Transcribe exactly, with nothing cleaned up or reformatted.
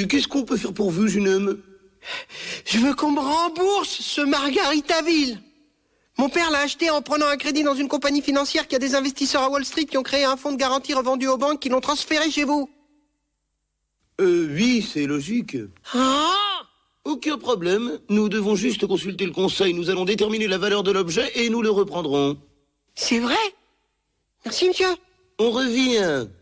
Et qu'est-ce qu'on peut faire pour vous, jeune homme? Je veux qu'on me rembourse ce Margaritaville. Mon père l'a acheté en prenant un crédit dans une compagnie financière qui a des investisseurs à Wall Street qui ont créé un fonds de garantie revendu aux banques qui l'ont transféré chez vous. Euh, oui, c'est logique. Ah! Aucun problème. Nous devons juste consulter le conseil. Nous allons déterminer la valeur de l'objet et nous le reprendrons. C'est vrai? Merci, monsieur. On revient.